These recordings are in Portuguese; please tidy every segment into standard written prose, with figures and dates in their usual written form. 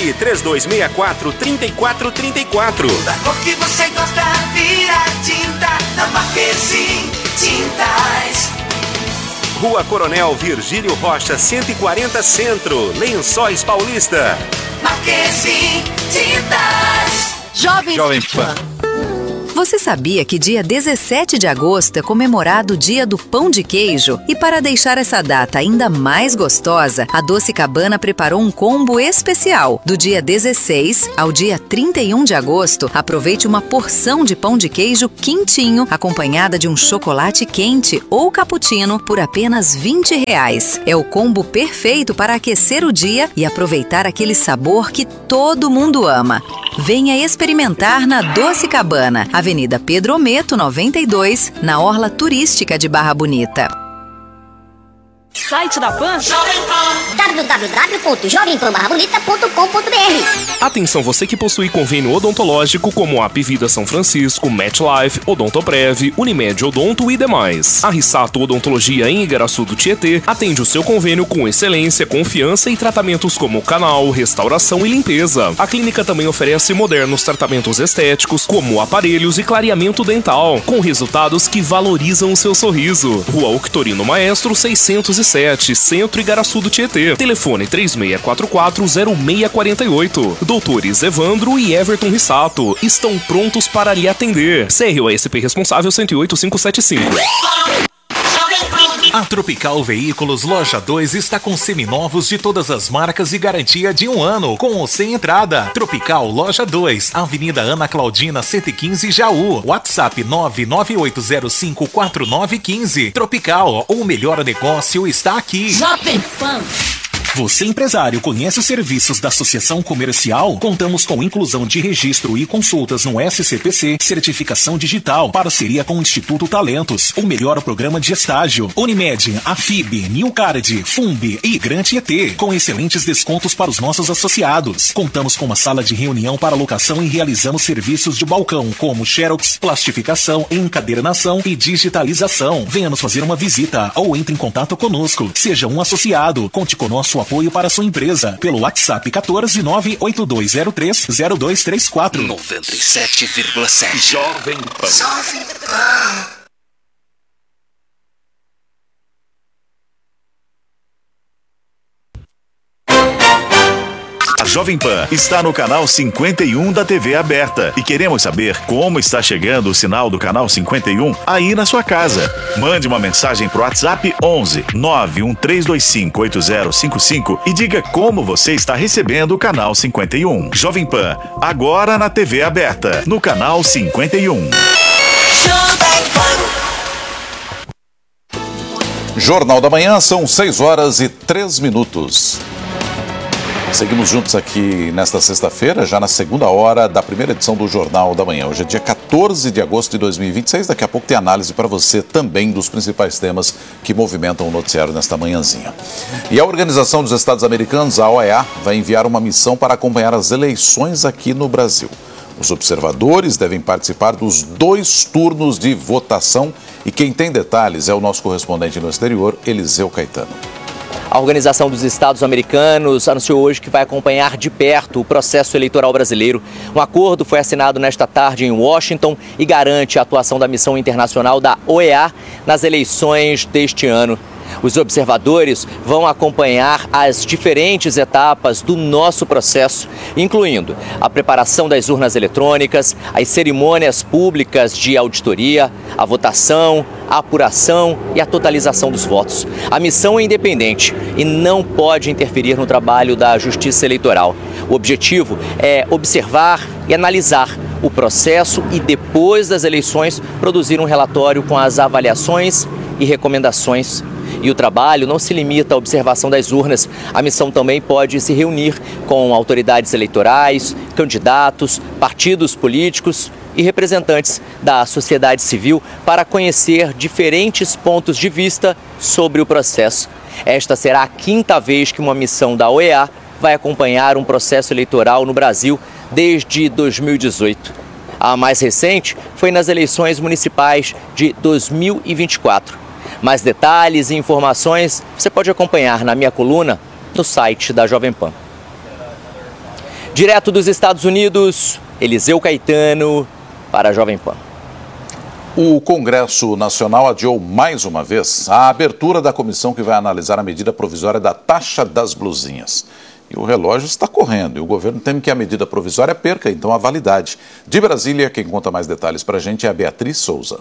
Ligue 3264-3434. Da cor que você gosta, vira tinta na Marquezine Tintas. Rua Coronel Virgílio Rocha, 140 Centro, Lençóis Paulista. Marquezine Tintas. Jovem Pan. Você sabia que dia 17 de agosto é comemorado o Dia do Pão de Queijo? E para deixar essa data ainda mais gostosa, a Doce Cabana preparou um combo especial. Do dia 16 ao dia 31 de agosto, aproveite uma porção de pão de queijo quentinho, acompanhada de um chocolate quente ou cappuccino por apenas R$20. É o combo perfeito para aquecer o dia e aproveitar aquele sabor que todo mundo ama. Venha experimentar na Doce Cabana, Avenida Pedro Ometo, 92, na Orla Turística de Barra Bonita. Site da Pan? www.jovempanbarrabonita.com.br. Atenção você que possui convênio odontológico como a Apivida São Francisco, MetLife, Odontoprev, Unimed Odonto e demais. A Rissato Odontologia em Igaraçu do Tietê atende o seu convênio com excelência, confiança e tratamentos como canal, restauração e limpeza. A clínica também oferece modernos tratamentos estéticos como aparelhos e clareamento dental, com resultados que valorizam o seu sorriso. Rua Octorino Maestro, 607, Centro Igaraçu do Tietê. Telefone 3644-0648. Doutores Evandro e Everton Rissato estão prontos para lhe atender. CROSP responsável 108575. A Tropical Veículos Loja 2 está com seminovos de todas as marcas e garantia de 1 ano, com ou sem entrada. Tropical Loja 2, Avenida Ana Claudina 115, Jaú. WhatsApp 998054915. Tropical, o melhor negócio está aqui. Jovem Pan. Você, empresário, conhece os serviços da Associação Comercial? Contamos com inclusão de registro e consultas no SCPC, certificação digital, parceria com o Instituto Talentos, o melhor programa de estágio, Unimed, Afib, Newcard, Fumbi e Grant ET, com excelentes descontos para os nossos associados. Contamos com uma sala de reunião para locação e realizamos serviços de balcão, como xerox, plastificação, encadernação e digitalização. Venha nos fazer uma visita ou entre em contato conosco. Seja um associado. Conte com nosso apoio para sua empresa pelo WhatsApp 14 98203 0234. 97,7 Jovem Pan. Jovem Pan. A Jovem Pan está no canal 51 da TV aberta e queremos saber como está chegando o sinal do canal 51 aí na sua casa. Mande uma mensagem pro WhatsApp 11 91325 8055 e diga como você está recebendo o canal 51. Jovem Pan, agora na TV aberta, no canal 51. Jornal da Manhã, são 6h03. Seguimos juntos aqui nesta sexta-feira, já na segunda hora da primeira edição do Jornal da Manhã. Hoje é dia 14 de agosto de 2026. Daqui a pouco tem análise para você também dos principais temas que movimentam o noticiário nesta manhãzinha. E a Organização dos Estados Americanos, a OEA, vai enviar uma missão para acompanhar as eleições aqui no Brasil. Os observadores devem participar dos 2 turnos de votação e quem tem detalhes é o nosso correspondente no exterior, Eliseu Caetano. A Organização dos Estados Americanos anunciou hoje que vai acompanhar de perto o processo eleitoral brasileiro. Um acordo foi assinado nesta tarde em Washington e garante a atuação da missão internacional da OEA nas eleições deste ano. Os observadores vão acompanhar as diferentes etapas do nosso processo, incluindo a preparação das urnas eletrônicas, as cerimônias públicas de auditoria, a votação, a apuração e a totalização dos votos. A missão é independente e não pode interferir no trabalho da Justiça Eleitoral. O objetivo é observar e analisar o processo e, depois das eleições, produzir um relatório com as avaliações e recomendações. E o trabalho não se limita à observação das urnas. A missão também pode se reunir com autoridades eleitorais, candidatos, partidos políticos e representantes da sociedade civil para conhecer diferentes pontos de vista sobre o processo. Esta será a 5ª vez que uma missão da OEA vai acompanhar um processo eleitoral no Brasil desde 2018. A mais recente foi nas eleições municipais de 2024. Mais detalhes e informações você pode acompanhar na minha coluna no site da Jovem Pan. Direto dos Estados Unidos, Eliseu Caetano para a Jovem Pan. O Congresso Nacional adiou mais uma vez a abertura da comissão que vai analisar a medida provisória da taxa das blusinhas. E o relógio está correndo e o governo teme que a medida provisória perca, então, a validade. De Brasília, quem conta mais detalhes para a gente é a Beatriz Souza.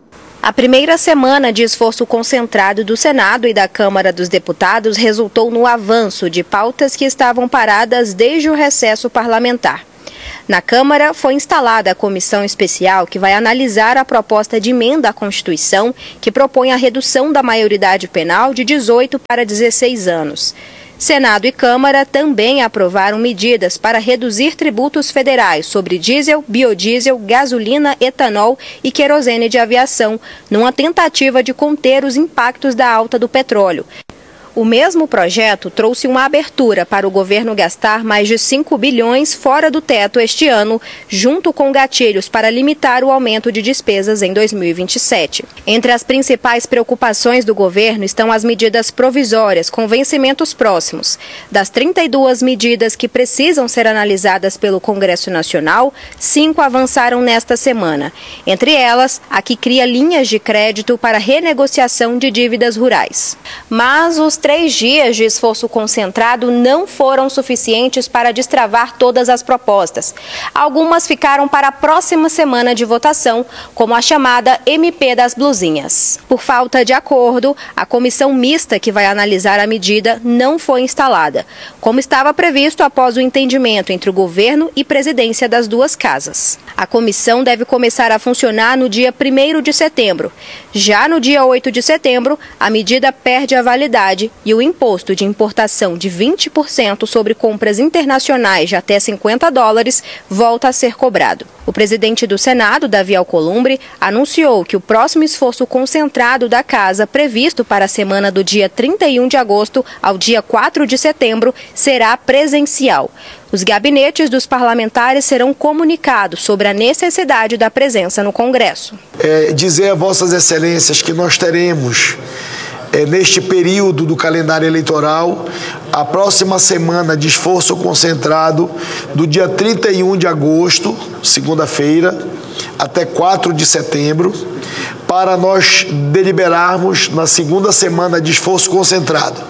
A primeira semana de esforço concentrado do Senado e da Câmara dos Deputados resultou no avanço de pautas que estavam paradas desde o recesso parlamentar. Na Câmara, foi instalada a comissão especial que vai analisar a proposta de emenda à Constituição que propõe a redução da maioridade penal de 18 para 16 anos. Senado e Câmara também aprovaram medidas para reduzir tributos federais sobre diesel, biodiesel, gasolina, etanol e querosene de aviação, numa tentativa de conter os impactos da alta do petróleo. O mesmo projeto trouxe uma abertura para o governo gastar mais de 5 bilhões fora do teto este ano, junto com gatilhos para limitar o aumento de despesas em 2027. Entre as principais preocupações do governo estão as medidas provisórias com vencimentos próximos. Das 32 medidas que precisam ser analisadas pelo Congresso Nacional, 5 avançaram nesta semana. Entre elas, a que cria linhas de crédito para renegociação de dívidas rurais. Mas os 3 dias de esforço concentrado não foram suficientes para destravar todas as propostas. Algumas ficaram para a próxima semana de votação, como a chamada MP das blusinhas. Por falta de acordo, a comissão mista que vai analisar a medida não foi instalada, como estava previsto após o entendimento entre o governo e presidência das duas casas. A comissão deve começar a funcionar no dia 1º de setembro. Já no dia 8 de setembro, a medida perde a validade e o imposto de importação de 20% sobre compras internacionais de até $50 volta a ser cobrado. O presidente do Senado, Davi Alcolumbre, anunciou que o próximo esforço concentrado da Casa, previsto para a semana do dia 31 de agosto ao dia 4 de setembro, será presencial. Os gabinetes dos parlamentares serão comunicados sobre a necessidade da presença no Congresso. Dizer a Vossas Excelências que nós teremos, neste período do calendário eleitoral, a próxima semana de esforço concentrado do dia 31 de agosto, segunda-feira, até 4 de setembro, para nós deliberarmos na segunda semana de esforço concentrado.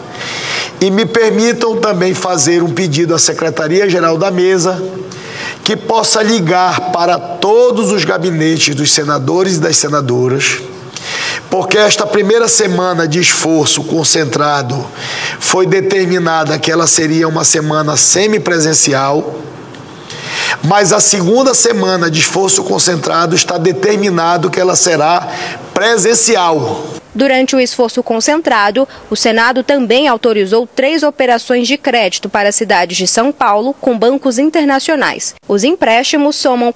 E me permitam também fazer um pedido à Secretaria-Geral da Mesa que possa ligar para todos os gabinetes dos senadores e das senadoras, porque esta primeira semana de esforço concentrado foi determinada que ela seria uma semana semipresencial, mas a segunda semana de esforço concentrado está determinado que ela será presencial. Durante o esforço concentrado, o Senado também autorizou 3 operações de crédito para as cidades de São Paulo com bancos internacionais. Os empréstimos somam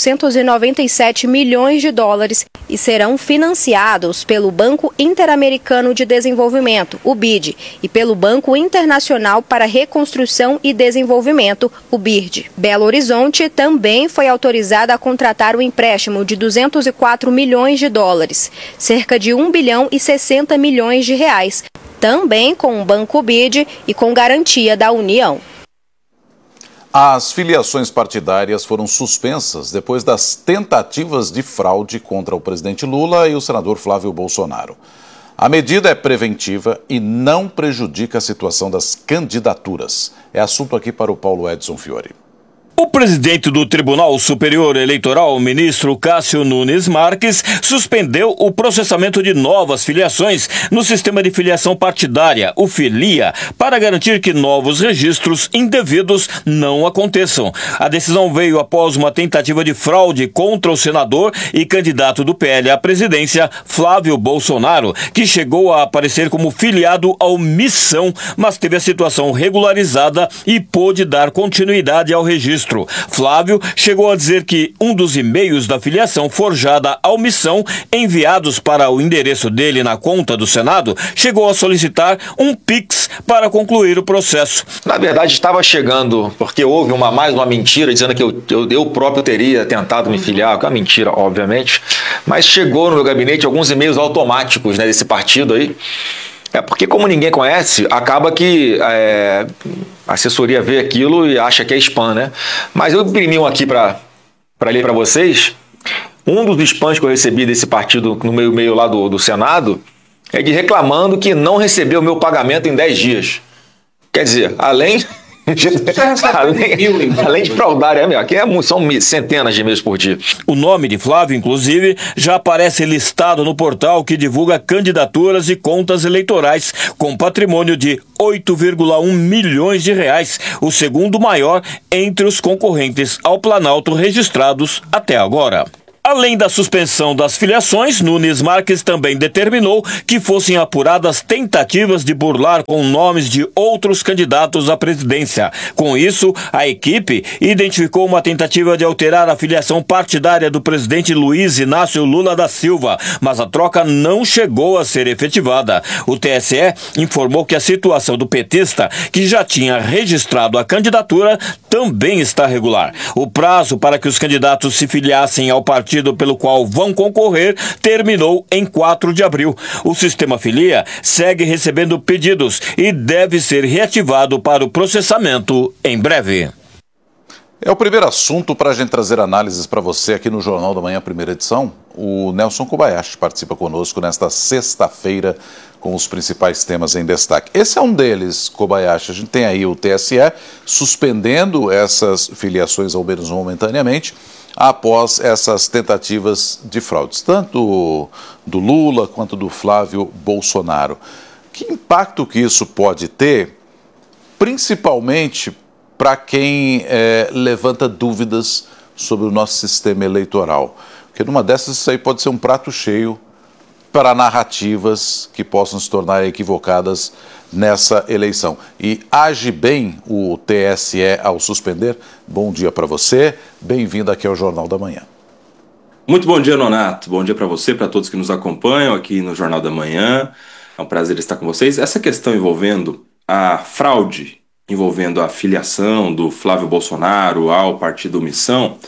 $497 milhões e serão financiados pelo Banco Interamericano de Desenvolvimento, o BID, e pelo Banco Internacional para Reconstrução e Desenvolvimento, o BIRD. Belo Horizonte também foi autorizada a contratar o empréstimo de $204 milhões, cerca de R$1 bilhão e 60 milhões de reais, também com o Banco BID e com garantia da União. As filiações partidárias foram suspensas depois das tentativas de fraude contra o presidente Lula e o senador Flávio Bolsonaro. A medida é preventiva e não prejudica a situação das candidaturas. É assunto aqui para o Paulo Edson Fiore. O presidente do Tribunal Superior Eleitoral, ministro Cássio Nunes Marques, suspendeu o processamento de novas filiações no sistema de filiação partidária, o FILIA, para garantir que novos registros indevidos não aconteçam. A decisão veio após uma tentativa de fraude contra o senador e candidato do PL à presidência, Flávio Bolsonaro, que chegou a aparecer como filiado ao Missão, mas teve a situação regularizada e pôde dar continuidade ao registro. Flávio chegou a dizer que um dos e-mails da filiação forjada ao Missão, enviados para o endereço dele na conta do Senado, chegou a solicitar um Pix para concluir o processo. Na verdade, estava chegando, porque houve mais uma mentira, dizendo que eu próprio teria tentado me filiar, que é uma mentira, obviamente, mas chegou no meu gabinete alguns e-mails automáticos, desse partido aí, Porque como ninguém conhece, acaba que a assessoria vê aquilo e acha que é spam, né? Mas eu imprimi um aqui para ler para vocês. Um dos spams que eu recebi desse partido no meu e-mail lá do Senado é de reclamando que não recebeu o meu pagamento em 10 dias. Quer dizer, além de fraudar, aqui são centenas de e-mails por dia. O nome de Flávio, inclusive, já aparece listado no portal que divulga candidaturas e contas eleitorais, com patrimônio de 8,1 milhões de reais, o segundo maior entre os concorrentes ao Planalto registrados até agora. Além da suspensão das filiações, Nunes Marques também determinou que fossem apuradas tentativas de burlar com nomes de outros candidatos à presidência. Com isso, a equipe identificou uma tentativa de alterar a filiação partidária do presidente Luiz Inácio Lula da Silva, mas a troca não chegou a ser efetivada. O TSE informou que a situação do petista, que já tinha registrado a candidatura, também está regular. O prazo para que os candidatos se filiassem ao partido pelo qual vão concorrer terminou em 4 de abril. O sistema Filia segue recebendo pedidos e deve ser reativado para o processamento em breve. É o primeiro assunto para a gente trazer análises para você aqui no Jornal da Manhã, primeira edição. O Nelson Kobayashi participa conosco nesta sexta-feira com os principais temas em destaque. Esse é um deles, Kobayashi. A gente tem aí o TSE suspendendo essas filiações, ao menos momentaneamente, após essas tentativas de fraudes, tanto do Lula quanto do Flávio Bolsonaro. Que impacto que isso pode ter, principalmente para quem levanta dúvidas sobre o nosso sistema eleitoral? Porque numa dessas isso aí pode ser um prato cheio para narrativas que possam se tornar equivocadas nessa eleição. E age bem o TSE ao suspender? Bom dia para você, bem-vindo aqui ao Jornal da Manhã. Muito bom dia, Nonato. Bom dia para você, para todos que nos acompanham aqui no Jornal da Manhã. É um prazer estar com vocês. Essa questão envolvendo a fraude, envolvendo a filiação do Flávio Bolsonaro ao Partido Missão,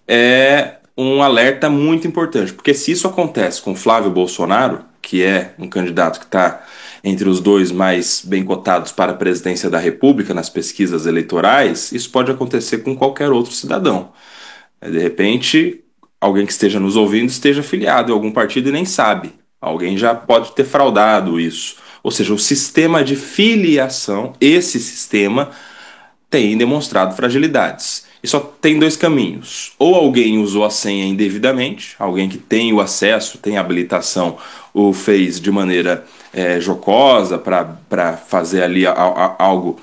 é um alerta muito importante, porque se isso acontece com Flávio Bolsonaro, que é um candidato que está entre os 2 mais bem cotados para a presidência da República nas pesquisas eleitorais, isso pode acontecer com qualquer outro cidadão. De repente, alguém que esteja nos ouvindo esteja filiado em algum partido e nem sabe. Alguém já pode ter fraudado isso. Ou seja, o sistema de filiação, esse sistema, tem demonstrado fragilidades. E só tem 2 caminhos. Ou alguém usou a senha indevidamente, alguém que tem o acesso, tem a habilitação, o fez de maneira jocosa para fazer ali algo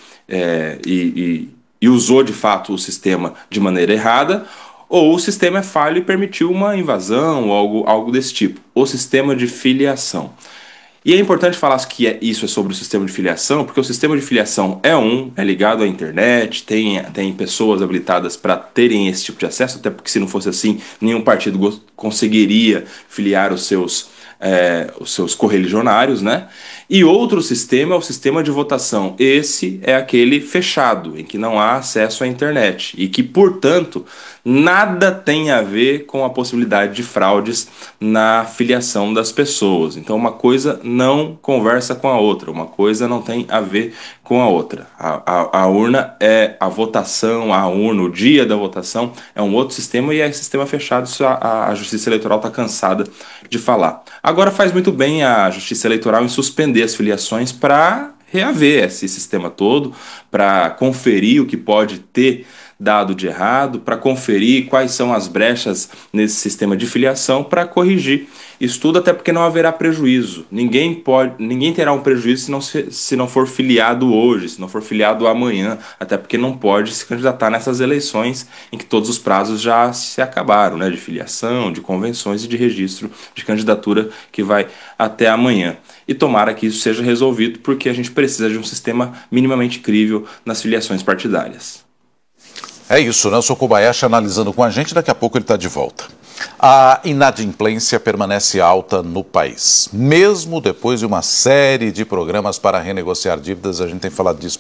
e usou de fato o sistema de maneira errada, ou o sistema é falho e permitiu uma invasão ou algo desse tipo. O sistema de filiação. E é importante falar que isso é sobre o sistema de filiação, porque o sistema de filiação é ligado à internet, tem pessoas habilitadas para terem esse tipo de acesso, até porque se não fosse assim, nenhum partido conseguiria filiar os seus correligionários, né? E outro sistema é o sistema de votação. Esse é aquele fechado, em que não há acesso à internet e que, portanto, nada tem a ver com a possibilidade de fraudes na filiação das pessoas. Então, uma coisa não conversa com a outra, uma coisa não tem a ver com a outra. A urna é a votação, a urna, o dia da votação é um outro sistema e é sistema fechado. Isso a Justiça Eleitoral está cansada de falar. Agora faz muito bem a Justiça Eleitoral em suspender as filiações para reaver esse sistema todo, para conferir o que pode ter dado de errado, para conferir quais são as brechas nesse sistema de filiação, para corrigir isso tudo, até porque não haverá prejuízo. Ninguém terá um prejuízo se não for filiado hoje, se não for filiado amanhã, até porque não pode se candidatar nessas eleições em que todos os prazos já se acabaram, né, de filiação, de convenções e de registro de candidatura, que vai até amanhã. E tomara que isso seja resolvido, porque a gente precisa de um sistema minimamente crível nas filiações partidárias. É isso, Nelson Kobayashi analisando com a gente, daqui a pouco ele está de volta. A inadimplência permanece alta no país, mesmo depois de uma série de programas para renegociar dívidas. A gente tem falado disso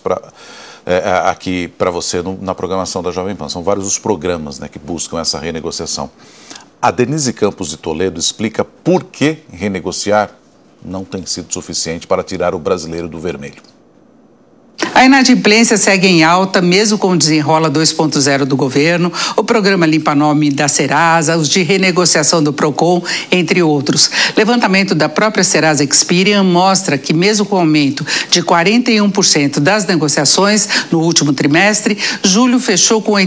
aqui para você na programação da Jovem Pan. São vários os programas, né, que buscam essa renegociação. A Denise Campos de Toledo explica por que renegociar não tem sido suficiente para tirar o brasileiro do vermelho. A inadimplência segue em alta, mesmo com o Desenrola 2.0 do governo, o programa Limpa Nome da Serasa, os de renegociação do PROCON, entre outros. Levantamento da própria Serasa Experian mostra que, mesmo com o aumento de 41% das negociações no último trimestre, julho fechou com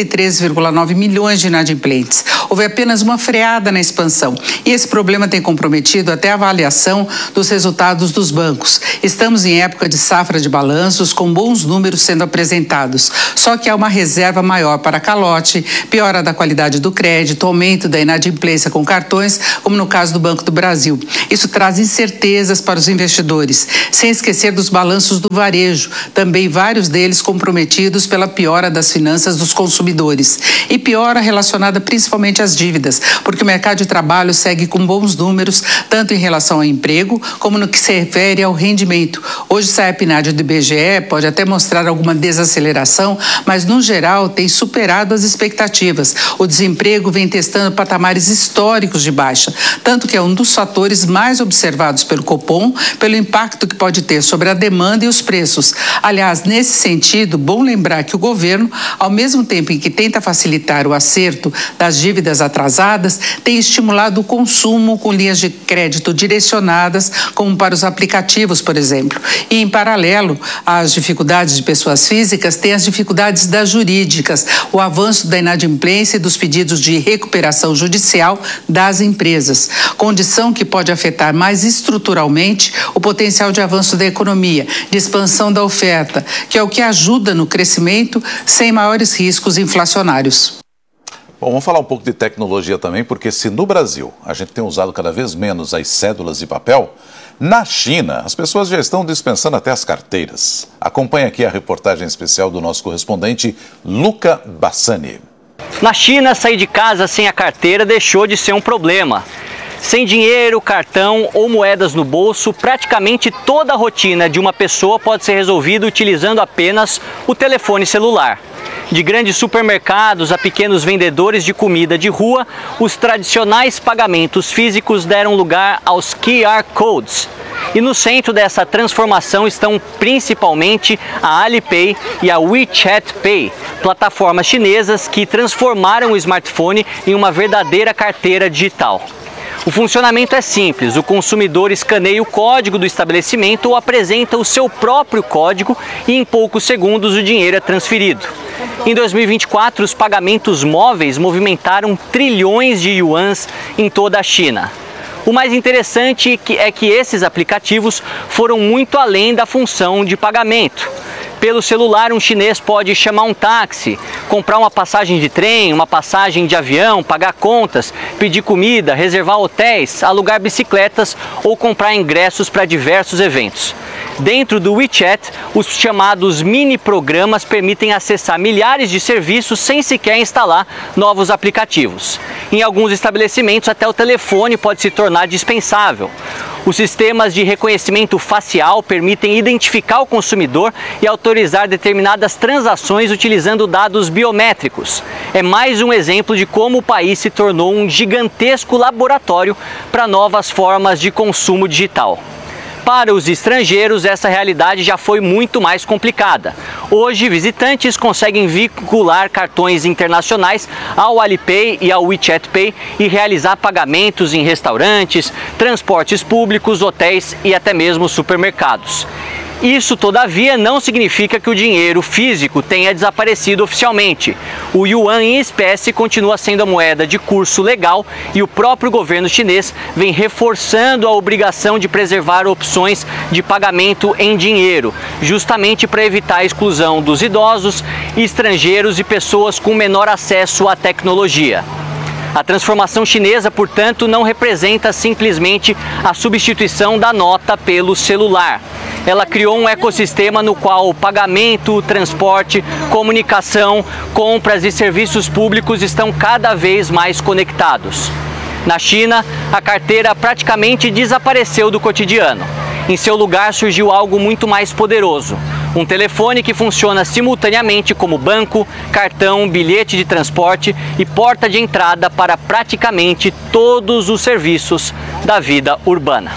83,9 milhões de inadimplentes. Houve apenas uma freada na expansão e esse problema tem comprometido até a avaliação dos resultados dos bancos. Estamos em época de safra de balanços, com bons números sendo apresentados. Só que há uma reserva maior para calote, piora da qualidade do crédito, aumento da inadimplência com cartões, como no caso do Banco do Brasil. Isso traz incertezas para os investidores, sem esquecer dos balanços do varejo, também vários deles comprometidos pela piora das finanças dos consumidores. E piora relacionada principalmente às dívidas, porque o mercado de trabalho segue com bons números, tanto em relação ao emprego, como no que se refere ao rendimento. Hoje sai a PNAD do IBGE, pode até mostrar alguma desaceleração, mas no geral tem superado as expectativas. O desemprego vem testando patamares históricos de baixa, tanto que é um dos fatores mais observados pelo Copom, pelo impacto que pode ter sobre a demanda e os preços. Aliás, nesse sentido, bom lembrar que o governo, ao mesmo tempo em que tenta facilitar o acerto das dívidas atrasadas, tem estimulado o consumo com linhas de crédito direcionadas, como para os aplicativos, por exemplo. E, em paralelo às dificuldades de pessoas físicas, tem as dificuldades das jurídicas, o avanço da inadimplência e dos pedidos de recuperação judicial das empresas, condição que pode afetar mais estruturalmente o potencial de avanço da economia, de expansão da oferta, que é o que ajuda no crescimento sem maiores riscos inflacionários. Bom, vamos falar um pouco de tecnologia também, porque se no Brasil a gente tem usado cada vez menos as cédulas de papel, na China as pessoas já estão dispensando até as carteiras. Acompanhe aqui a reportagem especial do nosso correspondente Luca Bassani. Na China, sair de casa sem a carteira deixou de ser um problema. Sem dinheiro, cartão ou moedas no bolso, praticamente toda a rotina de uma pessoa pode ser resolvida utilizando apenas o telefone celular. De grandes supermercados a pequenos vendedores de comida de rua, os tradicionais pagamentos físicos deram lugar aos QR Codes. E no centro dessa transformação estão principalmente a Alipay e a WeChat Pay, plataformas chinesas que transformaram o smartphone em uma verdadeira carteira digital. O funcionamento é simples, o consumidor escaneia o código do estabelecimento ou apresenta o seu próprio código e em poucos segundos o dinheiro é transferido. Em 2024, os pagamentos móveis movimentaram trilhões de yuans em toda a China. O mais interessante é que esses aplicativos foram muito além da função de pagamento. Pelo celular, um chinês pode chamar um táxi, comprar uma passagem de trem, uma passagem de avião, pagar contas, pedir comida, reservar hotéis, alugar bicicletas ou comprar ingressos para diversos eventos. Dentro do WeChat, os chamados mini-programas permitem acessar milhares de serviços sem sequer instalar novos aplicativos. Em alguns estabelecimentos, até o telefone pode se tornar dispensável. Os sistemas de reconhecimento facial permitem identificar o consumidor e autorizar determinadas transações utilizando dados biométricos. É mais um exemplo de como o país se tornou um gigantesco laboratório para novas formas de consumo digital. Para os estrangeiros, essa realidade já foi muito mais complicada. Hoje, visitantes conseguem vincular cartões internacionais ao Alipay e ao WeChat Pay e realizar pagamentos em restaurantes, transportes públicos, hotéis e até mesmo supermercados. Isso, todavia, não significa que o dinheiro físico tenha desaparecido oficialmente. O yuan em espécie continua sendo a moeda de curso legal e o próprio governo chinês vem reforçando a obrigação de preservar opções de pagamento em dinheiro, justamente para evitar a exclusão dos idosos, estrangeiros e pessoas com menor acesso à tecnologia. A transformação chinesa, portanto, não representa simplesmente a substituição da nota pelo celular. Ela criou um ecossistema no qual o pagamento, transporte, comunicação, compras e serviços públicos estão cada vez mais conectados. Na China, a carteira praticamente desapareceu do cotidiano. Em seu lugar surgiu algo muito mais poderoso. Um telefone que funciona simultaneamente como banco, cartão, bilhete de transporte e porta de entrada para praticamente todos os serviços da vida urbana.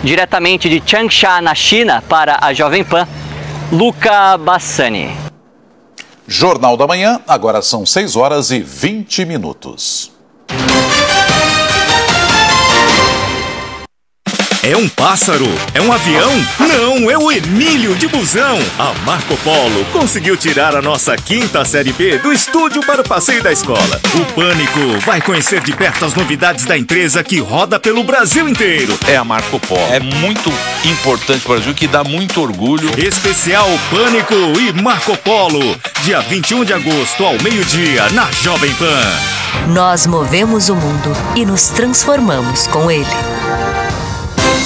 Diretamente de Changsha, na China, para a Jovem Pan, Luca Bassani. Jornal da Manhã, agora são 6h20. É um pássaro? É um avião? Não, é o Emílio de Busão. A Marco Polo conseguiu tirar a nossa 5ª Série B do estúdio para o passeio da escola. O Pânico vai conhecer de perto as novidades da empresa que roda pelo Brasil inteiro. É a Marco Polo. É muito importante para o Brasil, que dá muito orgulho. Especial Pânico e Marco Polo. Dia 21 de agosto, ao meio-dia, na Jovem Pan. Nós movemos o mundo e nos transformamos com ele.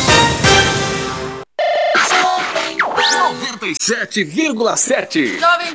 97,7. Jovem